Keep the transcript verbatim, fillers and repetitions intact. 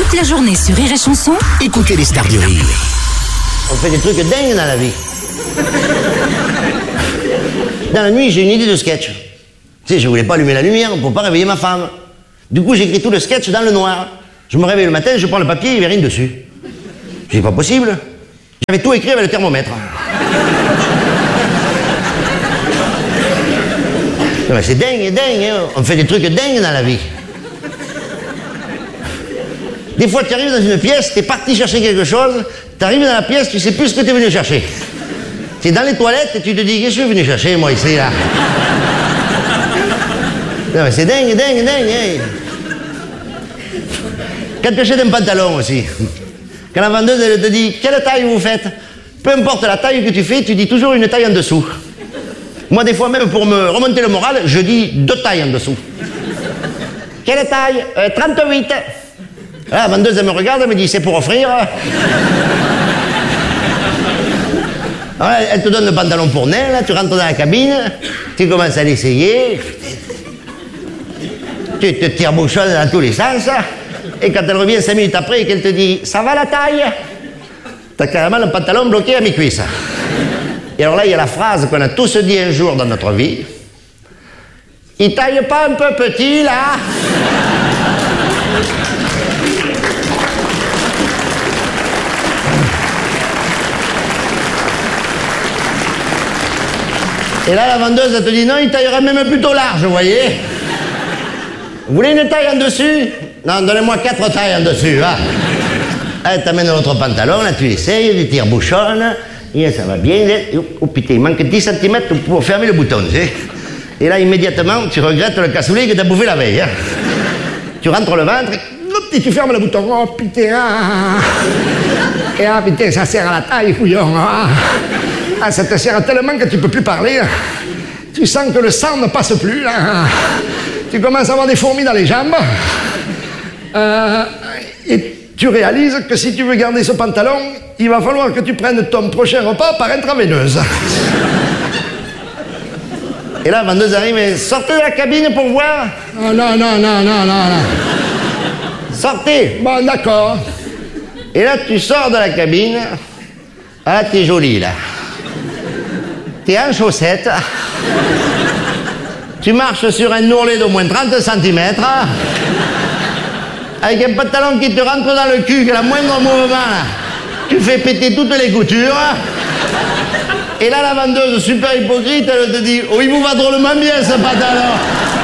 Toute la journée sur Rire et Chanson, écoutez les stars du rire. On fait des trucs dingues dans la vie. Dans la nuit, j'ai une idée de sketch. Tu sais, je voulais pas allumer la lumière pour pas réveiller ma femme. Du coup, j'écris tout le sketch dans le noir. Je me réveille le matin, je prends le papier, il n'y avait rien dessus. Je dis, pas possible. J'avais tout écrit avec le thermomètre. Non, mais c'est dingue, dingue, hein. On fait des trucs dingues dans la vie. Des fois, tu arrives dans une pièce, tu es parti chercher quelque chose, tu arrives dans la pièce, tu sais plus ce que tu es venu chercher. Tu es dans les toilettes et tu te dis, qu'est-ce que je suis venu chercher, moi, ici, là? Non, mais c'est dingue, dingue, dingue, hein. Quand tu achètes un pantalon aussi, quand la vendeuse, elle te dit, quelle taille vous faites? Peu importe la taille que tu fais, tu dis toujours une taille en dessous. Moi, des fois, même pour me remonter le moral, je dis deux tailles en dessous. Quelle taille? euh, trente-huit. La vendeuse, elle me regarde, elle me dit, c'est pour offrir. Alors, elle te donne le pantalon pour nain, là, tu rentres dans la cabine, tu commences à l'essayer, tu te tires bouchonne dans tous les sens, et quand elle revient cinq minutes après et qu'elle te dit, ça va la taille? T'as carrément le pantalon bloqué à mes cuisses. Et alors là, il y a la phrase qu'on a tous dit un jour dans notre vie. Il taille pas un peu petit, là? Et là, la vendeuse, elle te dit, non, il taillera même plutôt large, vous voyez. Vous voulez une taille en dessus? Non, donnez-moi quatre tailles en dessus, va. Elle t'amène l'autre pantalon, là, tu l'essayes, tu tires bouchonne, et ça va bien. Oh putain, il manque dix centimètres pour fermer le bouton, tu sais. Et là, immédiatement, tu regrettes le cassoulet que t'as bouffé la veille. Hein. Tu rentres le ventre, et tu fermes le bouton. Oh putain, ah. Et ah putain, ça serre à la taille, couillon. Ah. Ah, ça te serre tellement que tu peux plus parler. Tu sens que le sang ne passe plus, là. Tu commences à avoir des fourmis dans les jambes. Euh, et tu réalises que si tu veux garder ce pantalon, il va falloir que tu prennes ton prochain repas par intraveineuse. Et là, la vendeuse arrive et sortez de la cabine pour voir. Oh, non, non, non, non, non, non. Sortez. Bon, d'accord. Et là, tu sors de la cabine. Ah, t'es jolie, là. T'es en chaussettes. Tu marches sur un ourlet d'au moins trente centimètres. Avec un pantalon qui te rentre dans le cul, que la moindre mouvement, là, tu fais péter toutes les coutures. Et là, la vendeuse, super hypocrite, elle te dit, oh, il vous va drôlement bien, ce pantalon.